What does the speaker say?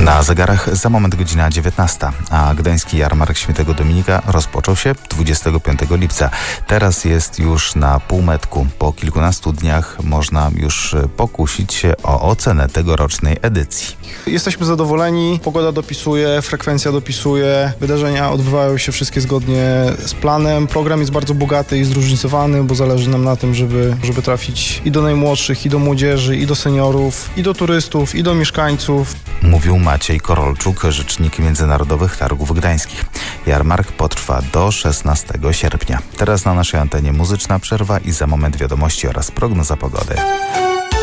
Na zegarach za moment godzina 19, a Gdański Jarmark Świętego Dominika rozpoczął się 25 lipca. Teraz jest już na półmetku. Po kilkunastu dniach można już pokusić się o ocenę tegorocznej edycji. Jesteśmy zadowoleni, pogoda dopisuje, frekwencja dopisuje, wydarzenia odbywają się wszystkie zgodnie z planem. Program jest bardzo bogaty i zróżnicowany, bo zależy nam na tym, żeby trafić i do najmłodszych, i do młodzieży, i do seniorów, i do turystów, i do mieszkańców. Mówił Maciej Korolczuk, rzecznik Międzynarodowych Targów Gdańskich. Jarmark potrwa do 16 sierpnia. Teraz na naszej antenie muzyczna przerwa i za moment wiadomości oraz prognoza pogody.